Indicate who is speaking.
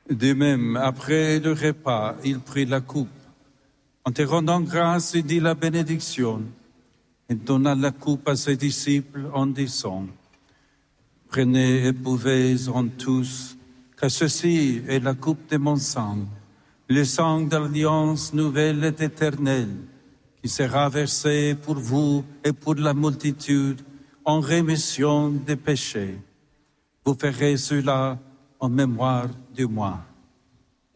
Speaker 1: De même, après le repas, il prit la coupe. En te rendant grâce, il dit la bénédiction et donna la coupe à ses disciples en disant: Prenez et buvez-en tous, car ceci est la coupe de mon sang, le sang d'alliance nouvelle et éternelle, qui sera versé pour vous et pour la multitude en rémission des péchés. Vous ferez cela en mémoire de moi.